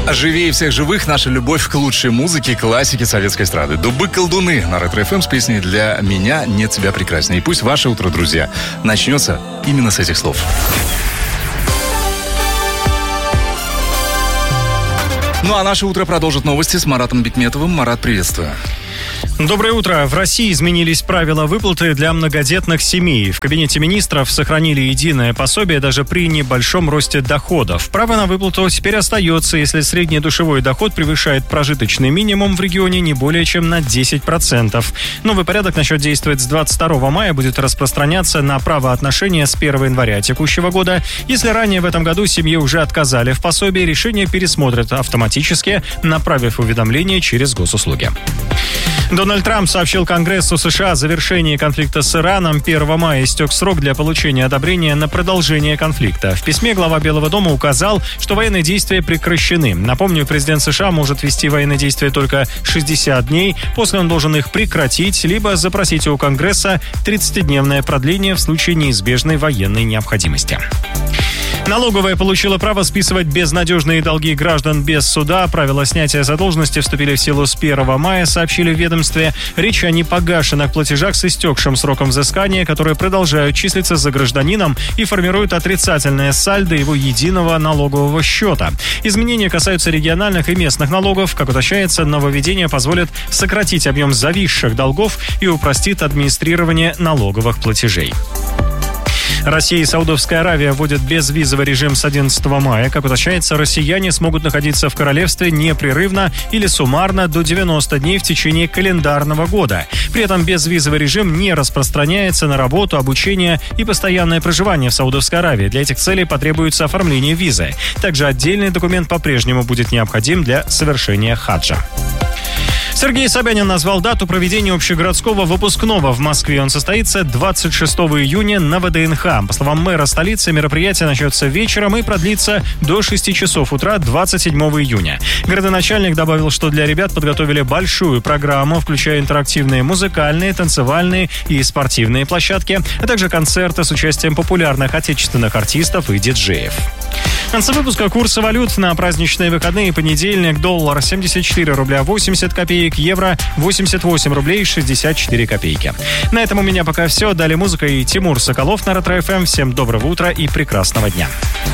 Живее всех живых наша любовь к лучшей музыке, классике советской эстрады. Дубы-колдуны на Ретро-ФМ с песней «Для меня нет тебя прекрасней». И пусть ваше утро, друзья, начнется именно с этих слов. Ну а наше утро продолжит новости с Маратом Бекметовым. Марат, приветствую. Доброе утро. В России изменились правила выплаты для многодетных семей. В Кабинете министров сохранили единое пособие даже при небольшом росте доходов. Право на выплату теперь остается, если средний душевой доход превышает прожиточный минимум в регионе не более чем на 10%. Новый порядок начнет действовать с 22 мая, будет распространяться на правоотношения с 1 января текущего года. Если ранее в этом году семье уже отказали в пособии, решение пересмотрят автоматически, направив уведомление через госуслуги. Дональд Трамп сообщил Конгрессу США о завершении конфликта с Ираном. 1 мая истек срок для получения одобрения на продолжение конфликта. В письме глава Белого дома указал, что военные действия прекращены. Напомню, президент США может вести военные действия только 60 дней. После он должен их прекратить, либо запросить у Конгресса 30-дневное продление в случае неизбежной военной необходимости. Налоговая получила право списывать безнадежные долги граждан без суда. Правила снятия задолженности вступили в силу с 1 мая, сообщили в ведомстве. Речь о непогашенных платежах с истекшим сроком взыскания, которые продолжают числиться за гражданином и формируют отрицательное сальдо его единого налогового счета. Изменения касаются региональных и местных налогов. Как уточняется, нововведение позволит сократить объем зависших долгов и упростит администрирование налоговых платежей. Россия и Саудовская Аравия вводят безвизовый режим с 11 мая. Как уточняется, россияне смогут находиться в королевстве непрерывно или суммарно до 90 дней в течение календарного года. При этом безвизовый режим не распространяется на работу, обучение и постоянное проживание в Саудовской Аравии. Для этих целей потребуется оформление визы. Также отдельный документ по-прежнему будет необходим для совершения хаджа. Сергей Собянин назвал дату проведения общегородского выпускного в Москве. Он состоится 26 июня на ВДНХ. По словам мэра столицы, мероприятие начнется вечером и продлится до 6 часов утра 27 июня. Городоначальник добавил, что для ребят подготовили большую программу, включая интерактивные музыкальные, танцевальные и спортивные площадки, а также концерты с участием популярных отечественных артистов и диджеев. В конце выпуска курсы валют на праздничные выходные. Понедельник: доллар 74 рубля 80 копеек, евро 88 рублей 64 копейки. На этом у меня пока все. Далее музыка и Тимур Соколов на Ретро-ФМ. Всем доброго утра и прекрасного дня.